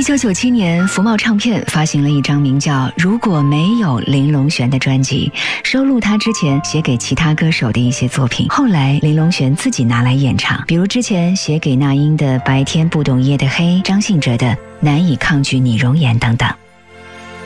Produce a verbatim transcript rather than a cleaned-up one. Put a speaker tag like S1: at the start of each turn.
S1: 九九七年，福茂唱片发行了一张名叫《如果没有林隆璇》的专辑，收录他之前写给其他歌手的一些作品，后来林隆璇自己拿来演唱，比如之前写给那英的《白天不懂夜的黑》，张信哲的《难以抗拒你容颜》等等。